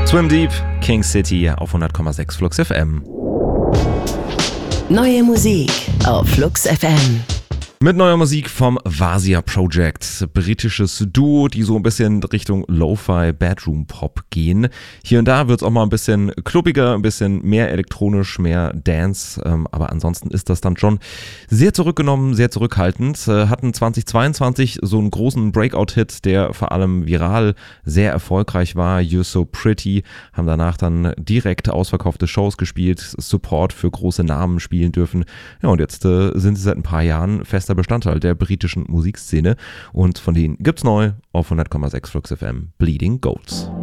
Swim Deep, King City auf 100,6 Flux FM. Neue Musik auf Flux FM. Mit neuer Musik vom Vasia Project, britisches Duo, die so ein bisschen Richtung Lo-Fi Bedroom Pop gehen. Hier und da wird es auch mal ein bisschen klubbiger, ein bisschen mehr elektronisch, mehr Dance, aber ansonsten ist das dann schon sehr zurückgenommen, sehr zurückhaltend. Hatten 2022 so einen großen Breakout-Hit, der vor allem viral sehr erfolgreich war, You're So Pretty, haben danach dann direkt ausverkaufte Shows gespielt, Support für große Namen spielen dürfen. Ja, und jetzt sind sie seit ein paar Jahren fester Bestandteil der britischen Musikszene und von denen gibt's neu auf 100,6 Flux FM Bleeding Goats.